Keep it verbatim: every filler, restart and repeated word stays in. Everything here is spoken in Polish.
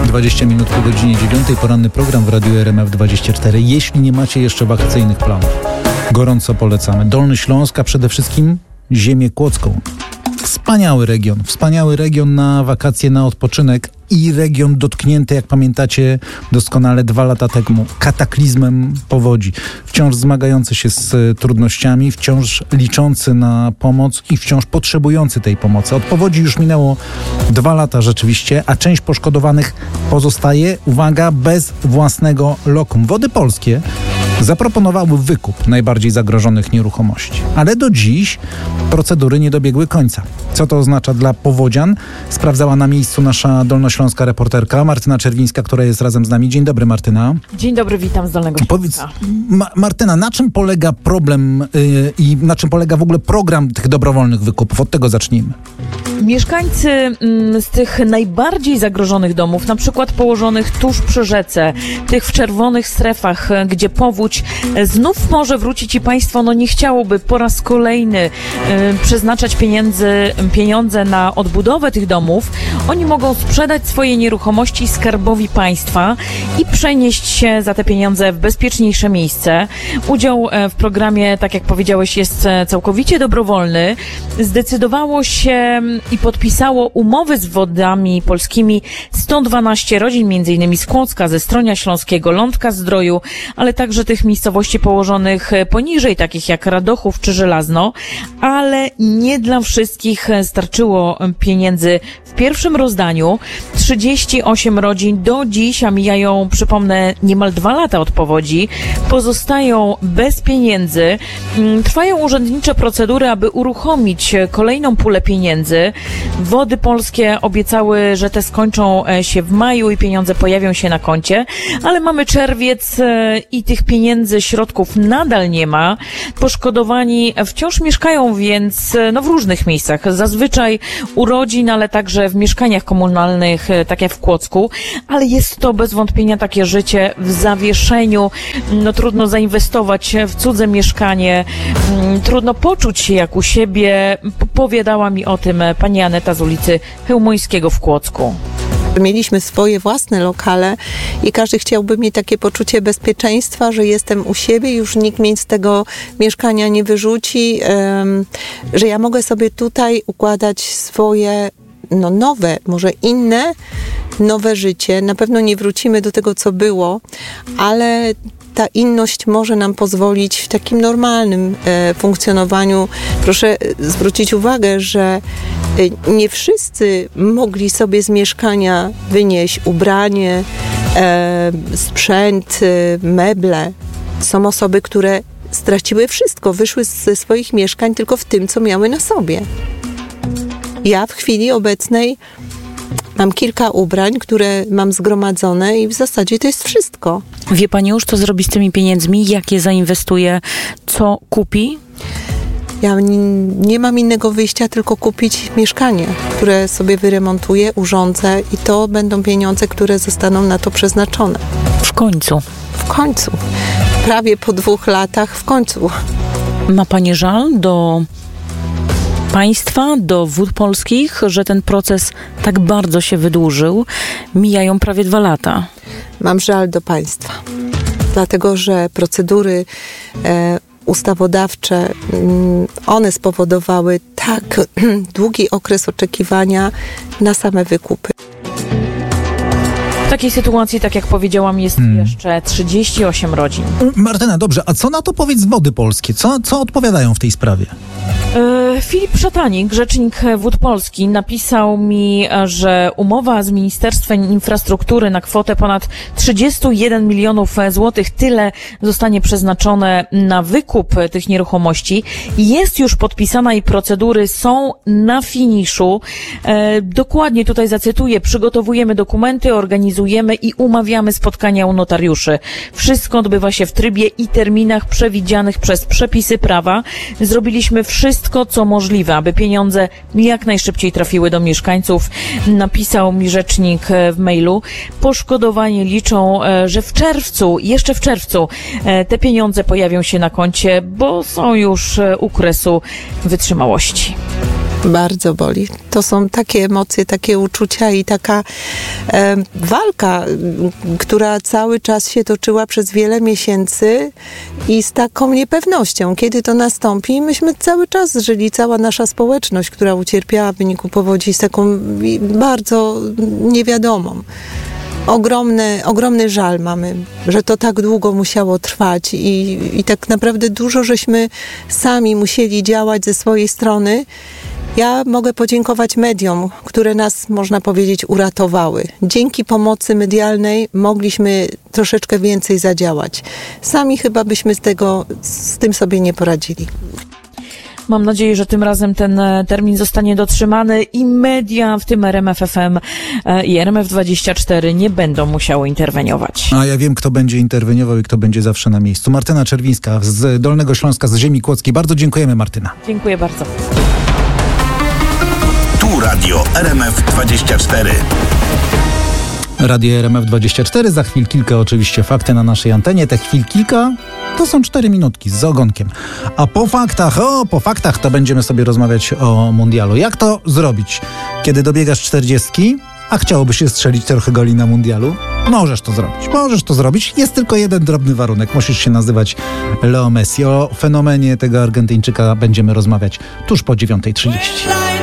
dwadzieścia minut po godzinie dziewiątej, poranny program w Radiu R M F dwadzieścia cztery. Jeśli nie macie jeszcze wakacyjnych planów, gorąco polecamy. Dolny Śląsk, a przede wszystkim ziemię kłodzką. Wspaniały region, wspaniały region na wakacje, na odpoczynek i region dotknięty, jak pamiętacie doskonale, dwa lata temu kataklizmem powodzi. Wciąż zmagający się z trudnościami, wciąż liczący na pomoc i wciąż potrzebujący tej pomocy. Od powodzi już minęło dwa lata rzeczywiście, a część poszkodowanych pozostaje, uwaga, bez własnego lokum. Wody Polskie zaproponowały wykup najbardziej zagrożonych nieruchomości. Ale do dziś procedury nie dobiegły końca. Co to oznacza dla powodzian? Sprawdzała na miejscu nasza dolnośląska reporterka Martyna Czerwińska, która jest razem z nami. Dzień dobry, Martyna. Dzień dobry, witam z Dolnego Śląska. Powiedz, Ma- Martyna, na czym polega problem yy, i na czym polega w ogóle program tych dobrowolnych wykupów? Od tego zacznijmy. Mieszkańcy mm, z tych najbardziej zagrożonych domów, na przykład położonych tuż przy rzece, tych w czerwonych strefach, gdzie powódź znów może wrócić i państwo no nie chciałoby po raz kolejny y, przeznaczać pieniędzy, pieniądze na odbudowę tych domów, oni mogą sprzedać swoje nieruchomości Skarbowi Państwa i przenieść się za te pieniądze w bezpieczniejsze miejsce. Udział w programie, tak jak powiedziałeś, jest całkowicie dobrowolny. Zdecydowało się i podpisało umowy z Wodami Polskimi sto dwanaście rodzin, między innymi z Kłodzka, ze Stronia Śląskiego, Lądka Zdroju, ale także tych miejscowości położonych poniżej, takich jak Radochów czy Żelazno, ale nie dla wszystkich starczyło pieniędzy w pierwszym rozdaniu. trzydzieści osiem rodzin do dziś, a mijają, przypomnę, niemal dwa lata od powodzi, pozostają bez pieniędzy. Trwają urzędnicze procedury, aby uruchomić kolejną pulę pieniędzy. Wody Polskie obiecały, że te skończą się w maju i pieniądze pojawią się na koncie, ale mamy czerwiec i tych pieniędzy, środków nadal nie ma. Poszkodowani wciąż mieszkają więc no, w różnych miejscach, zazwyczaj u rodzin, ale także w mieszkaniach komunalnych, tak jak w Kłodzku, ale jest to bez wątpienia takie życie w zawieszeniu. No trudno zainwestować w cudze mieszkanie, trudno poczuć się jak u siebie. Powiadała mi o tym pani Aneta z ulicy Chełmońskiego w Kłodzku. Mieliśmy swoje własne lokale i każdy chciałby mieć takie poczucie bezpieczeństwa, że jestem u siebie, już nikt mnie z tego mieszkania nie wyrzuci, um, że ja mogę sobie tutaj układać swoje no, nowe, może inne, nowe życie. Na pewno nie wrócimy do tego, co było, ale ta inność może nam pozwolić w takim normalnym e, funkcjonowaniu. Proszę zwrócić uwagę, że e, nie wszyscy mogli sobie z mieszkania wynieść ubranie, e, sprzęt, e, meble. Są osoby, które straciły wszystko, wyszły ze swoich mieszkań tylko w tym, co miały na sobie. Ja w chwili obecnej mam kilka ubrań, które mam zgromadzone i w zasadzie to jest wszystko. Wie pani już, co zrobi z tymi pieniędzmi? Jak je zainwestuje? Co kupi? Ja nie, nie mam innego wyjścia, tylko kupić mieszkanie, które sobie wyremontuję, urządzę i to będą pieniądze, które zostaną na to przeznaczone. W końcu. W końcu. Prawie po dwóch latach w końcu. Ma pani żal do państwa, do Wód Polskich, że ten proces tak bardzo się wydłużył? Mijają prawie dwa lata. Mam żal do państwa, dlatego że procedury e, ustawodawcze, one spowodowały tak długi okres oczekiwania na same wykupy. W takiej sytuacji, tak jak powiedziałam, jest hmm. jeszcze trzydzieści osiem rodzin. Martyna, dobrze, a co na to powiedz Wody Polskie? Co, co odpowiadają w tej sprawie? E, Filip Szatanik, rzecznik Wód Polski, napisał mi, że umowa z Ministerstwem Infrastruktury na kwotę ponad trzydzieści jeden milionów złotych, tyle zostanie przeznaczone na wykup tych nieruchomości. Jest już podpisana i procedury są na finiszu. E, dokładnie tutaj zacytuję, przygotowujemy dokumenty, organizujemy i umawiamy spotkania u notariuszy. Wszystko odbywa się w trybie i terminach przewidzianych przez przepisy prawa. Zrobiliśmy wszystko, co możliwe, aby pieniądze jak najszybciej trafiły do mieszkańców. Napisał mi rzecznik w mailu. Poszkodowani liczą, że w czerwcu, jeszcze w czerwcu te pieniądze pojawią się na koncie, bo są już u kresu wytrzymałości. Bardzo boli. To są takie emocje, takie uczucia i taka e, walka, która cały czas się toczyła przez wiele miesięcy i z taką niepewnością, kiedy to nastąpi. Myśmy cały czas żyli, cała nasza społeczność, która ucierpiała w wyniku powodzi, z taką bardzo niewiadomą. Ogromny, ogromny żal mamy, że to tak długo musiało trwać i, i tak naprawdę dużo żeśmy sami musieli działać ze swojej strony. Ja mogę podziękować mediom, które nas, można powiedzieć, uratowały. Dzięki pomocy medialnej mogliśmy troszeczkę więcej zadziałać. Sami chyba byśmy z tego, z tym sobie nie poradzili. Mam nadzieję, że tym razem ten termin zostanie dotrzymany i media, w tym R M F F M i R M F dwadzieścia cztery, nie będą musiały interweniować. A ja wiem, kto będzie interweniował i kto będzie zawsze na miejscu. Martyna Czerwińska z Dolnego Śląska, z ziemi kłodzkiej. Bardzo dziękujemy, Martyna. Dziękuję bardzo. Tu Radio R M F dwadzieścia cztery. Radio R M F dwadzieścia cztery, za chwil kilka oczywiście fakty na naszej antenie. Te chwil kilka to są cztery minutki z ogonkiem. A po faktach, o po faktach to będziemy sobie rozmawiać o mundialu. Jak to zrobić, kiedy dobiegasz czterdziestki, a chciałoby się strzelić trochę goli na mundialu? Możesz to zrobić, możesz to zrobić. Jest tylko jeden drobny warunek. Musisz się nazywać Leo Messi. O fenomenie tego Argentyńczyka będziemy rozmawiać tuż po dziewiątej trzydzieści.